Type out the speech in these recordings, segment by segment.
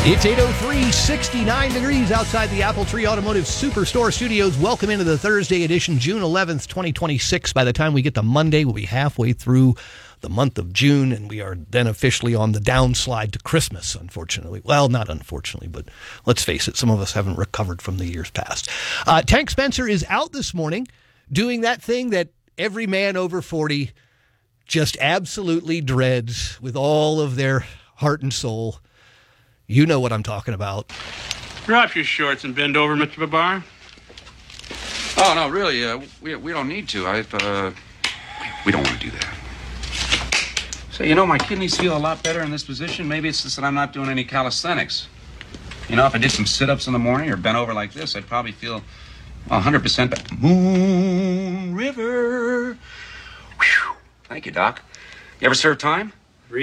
It's 8:03, 69 degrees outside the Apple Tree Automotive Superstore studios. Welcome into the Thursday edition, June 11th, 2026. By the time we get to Monday, we'll be halfway through the month of June, and we are then officially on the downslide to Christmas, unfortunately. Well, not unfortunately, but let's face it, some of us haven't recovered from the years past. Tank Spencer is out this morning doing that thing that every man over 40 just absolutely dreads with all of their heart and soul. You know what I'm talking about. Drop your shorts and bend over, Mr. Babar. Oh, no, really, we don't need to. We don't want to do that. So, my kidneys feel a lot better in this position. Maybe it's just that I'm not doing any calisthenics. If I did some sit-ups in the morning or bent over like this, I'd probably feel 100% better. Moon River. Whew. Thank you, Doc. You ever serve time?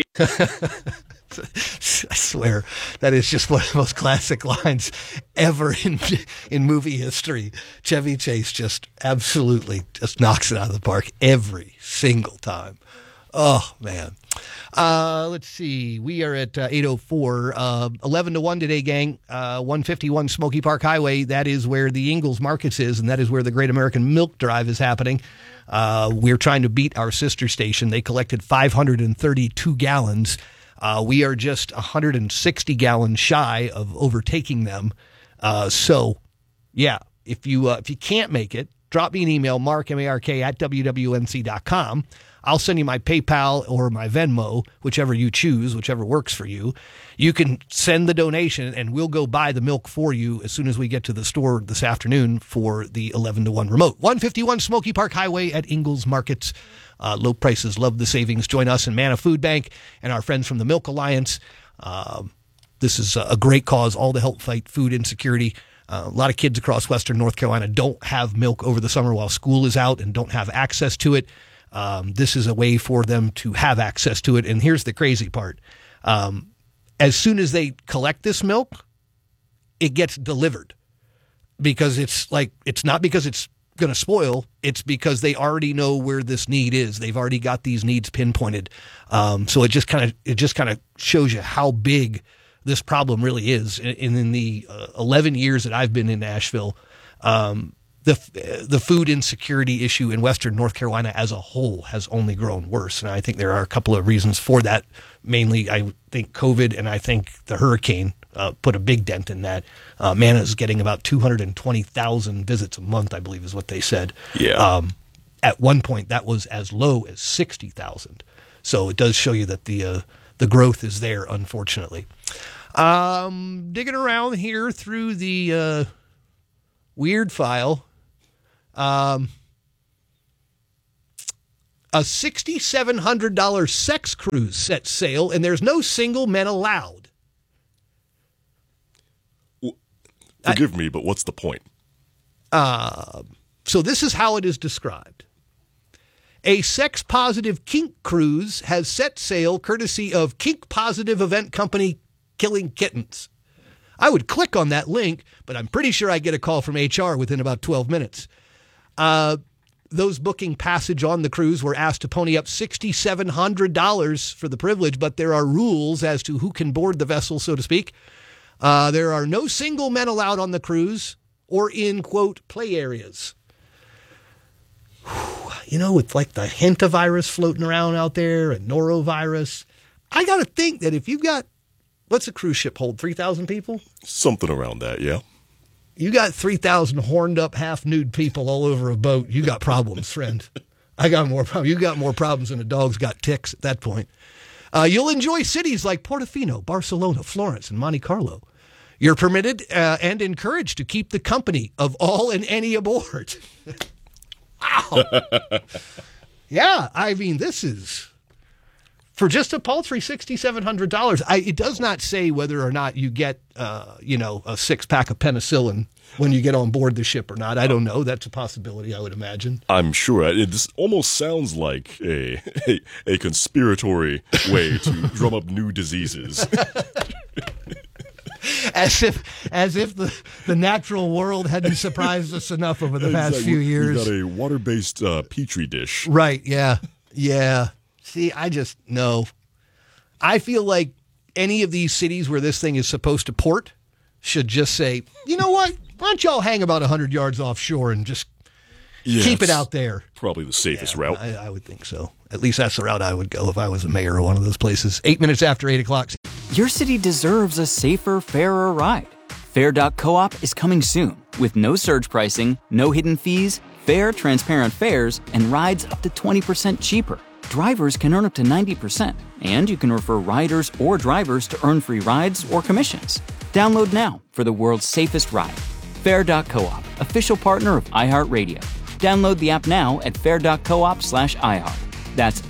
I swear, that is just one of the most classic lines ever in movie history. Chevy Chase just absolutely just knocks it out of the park every single time. Oh, man. Let's see. We are at 8:04, 11-1 today, gang. 151 Smoky Park Highway. That is where the Ingalls Markets is, and that is where the Great American Milk Drive is happening. We're trying to beat our sister station. They collected 532 gallons. We are just 160 gallons shy of overtaking them. So, yeah, if you can't make it, drop me an email, Mark, M-A-R-K, at WWNC.com. I'll send you my PayPal or my Venmo, whichever you choose, whichever works for you. You can send the donation, and we'll go buy the milk for you as soon as we get to the store this afternoon for the 11-1 remote. 151 Smoky Park Highway at Ingalls Markets. Low prices, love the savings. Join us in Manna Food Bank and our friends from the Milk Alliance. This is a great cause, all to help fight food insecurity. A lot of kids across Western North Carolina don't have milk over the summer while school is out and don't have access to it. This is a way for them to have access to it. And here's the crazy part. As soon as they collect this milk, it gets delivered because it's not because it's going to spoil. It's because they already know where this need is. They've already got these needs pinpointed. So it just kind of shows you how big this problem really is. In the 11 years that I've been in Nashville, the food insecurity issue in Western North Carolina as a whole has only grown worse. And I think there are a couple of reasons for that. Mainly, I think COVID and I think the hurricane put a big dent in that. Manna is getting about 220,000 visits a month, I believe is what they said. Yeah. At one point, that was as low as 60,000. So it does show you that the growth is there, unfortunately. Digging around here through the weird file. A $6,700 sex cruise set sail, and there's no single men allowed. Forgive me, but what's the point? So this is how it is described. A sex-positive kink cruise has set sail courtesy of kink-positive event company Killing Kittens. I would click on that link, but I'm pretty sure I get a call from HR within about 12 minutes. Those booking passage on the cruise were asked to pony up $6,700 for the privilege, but there are rules as to who can board the vessel, so to speak. There are no single men allowed on the cruise or in, quote, play areas. With like the hantavirus floating around out there and norovirus, I got to think that if you've got, what's a cruise ship hold, 3,000 people? Something around that, yeah. You got 3,000 horned up, half-nude people all over a boat. You got problems, friend. I got more problems. You got more problems than a dog's got ticks at that point. You'll enjoy cities like Portofino, Barcelona, Florence, and Monte Carlo. You're permitted and encouraged to keep the company of all and any aboard. Wow. Yeah, I mean, this is... For just a paltry $6,700, it does not say whether or not you get, a six-pack of penicillin when you get on board the ship or not. I don't know. That's a possibility, I would imagine. I'm sure. This almost sounds like a conspiratory way to drum up new diseases. As if the natural world hadn't surprised us enough over the past few years. We got a water-based Petri dish. Right, yeah. Yeah. See, I just know. I feel like any of these cities where this thing is supposed to port should just say, you know what? Why don't y'all hang about 100 yards offshore and just keep it out there? Probably the safest route. I would think so. At least that's the route I would go if I was a mayor of one of those places. 8 minutes after 8 o'clock. Your city deserves a safer, fairer ride. Fair.coop is coming soon with no surge pricing, no hidden fees, fair, transparent fares, and rides up to 20% cheaper. Drivers can earn up to 90%, and you can refer riders or drivers to earn free rides or commissions. Download now for the world's safest ride. Fair.coop, official partner of iHeartRadio. Download the app now at fair.coop/iHeart. That's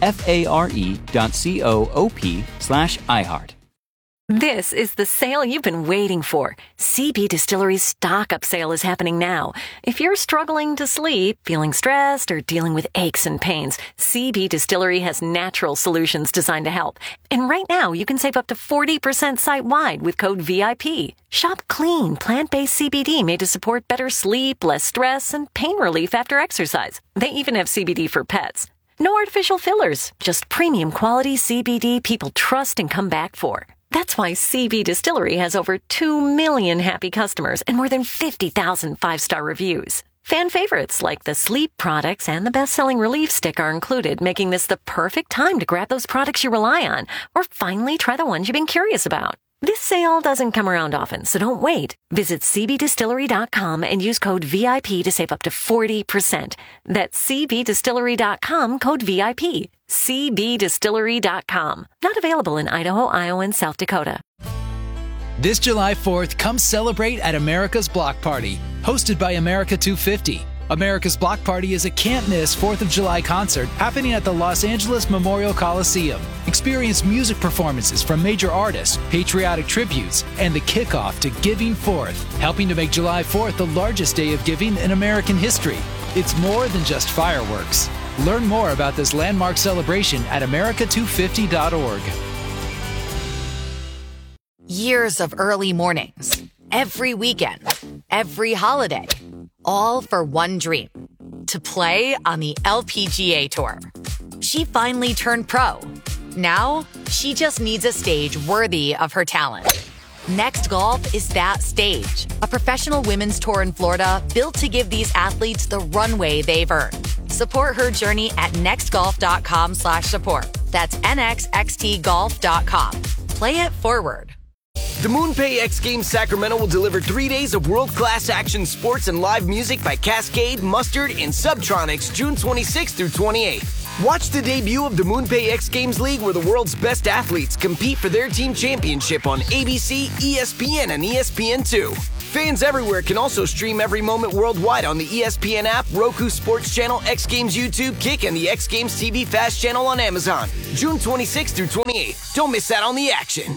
FARE.coop/iHeart. This is the sale you've been waiting for. CB Distillery's Stock Up sale is happening now. If you're struggling to sleep, feeling stressed, or dealing with aches and pains, CB Distillery has natural solutions designed to help. And right now, you can save up to 40% site-wide with code VIP. Shop clean, plant-based CBD made to support better sleep, less stress, and pain relief after exercise. They even have CBD for pets. No artificial fillers, just premium quality CBD people trust and come back for. That's why CB Distillery has over 2 million happy customers and more than 50,000 five-star reviews. Fan favorites like the sleep products and the best-selling relief stick are included, making this the perfect time to grab those products you rely on or finally try the ones you've been curious about. This sale doesn't come around often, so don't wait. Visit cbdistillery.com and use code VIP to save up to 40%. That's cbdistillery.com, code VIP. cbdistillery.com. Not available in Idaho, Iowa, and South Dakota. This July 4th, come celebrate at America's Block Party, hosted by America 250. America's Block Party is a can't-miss 4th of July concert happening at the Los Angeles Memorial Coliseum. Experience music performances from major artists, patriotic tributes, and the kickoff to Giving Forth, helping to make July 4th the largest day of giving in American history. It's more than just fireworks. Learn more about this landmark celebration at america250.org. Years of early mornings, every weekend, every holiday, all for one dream, to play on the LPGA Tour. She finally turned pro. Now, she just needs a stage worthy of her talent. Next Golf is that stage, a professional women's tour in Florida built to give these athletes the runway they've earned. Support her journey at nextgolf.com/support. That's nxxtgolf.com. Play it forward. The MoonPay X Games Sacramento will deliver 3 days of world-class action sports and live music by Cascade, Mustard, and Subtronics June 26th through 28th. Watch the debut of the MoonPay X Games League where the world's best athletes compete for their team championship on ABC, ESPN, and ESPN2. Fans everywhere can also stream every moment worldwide on the ESPN app, Roku Sports Channel, X Games YouTube, Kick, and the X Games TV Fast channel on Amazon. June 26th through 28th. Don't miss out on the action.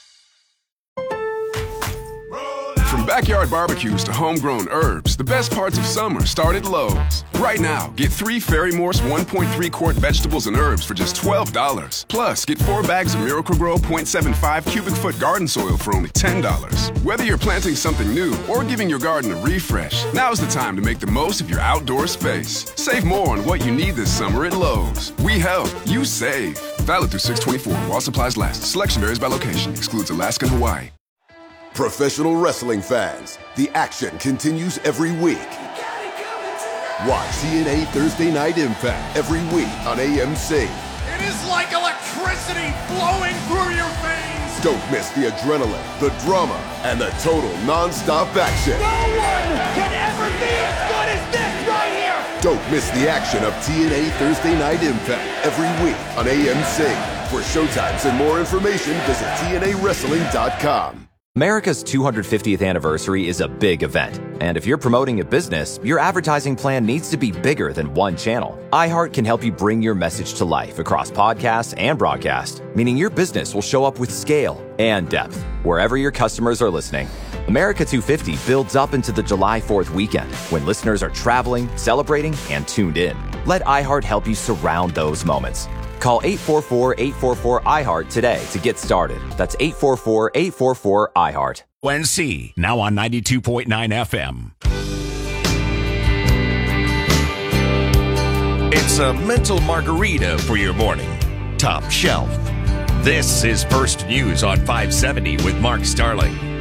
From backyard barbecues to homegrown herbs, the best parts of summer start at Lowe's. Right now, get 3 Ferry Morse 1.3 quart vegetables and herbs for just $12. Plus, get 4 bags of Miracle-Gro 0.75 cubic foot garden soil for only $10. Whether you're planting something new or giving your garden a refresh, now's the time to make the most of your outdoor space. Save more on what you need this summer at Lowe's. We help, you save. Valid through 6/24 while supplies last. Selection varies by location. Excludes Alaska and Hawaii. Professional wrestling fans, the action continues every week. Watch TNA Thursday Night Impact every week on AMC. It is like electricity flowing through your veins. Don't miss the adrenaline, the drama, and the total non-stop action. No one can ever be as good as this right here. Don't miss the action of TNA Thursday Night Impact every week on AMC. For showtimes and more information, visit TNAWrestling.com. America's 250th anniversary is a big event, and if you're promoting a business, your advertising plan needs to be bigger than one channel. iHeart can help you bring your message to life across podcasts and broadcast, meaning your business will show up with scale and depth wherever your customers are listening. America 250 builds up into the July 4th weekend when listeners are traveling, celebrating, and tuned in. Let iHeart help you surround those moments. Call 844-844-iHeart today to get started. That's 844-844-iHeart. NC, now on 92.9 FM. It's a mental margarita for your morning. Top Shelf. This is First News on 570 with Mark Starling.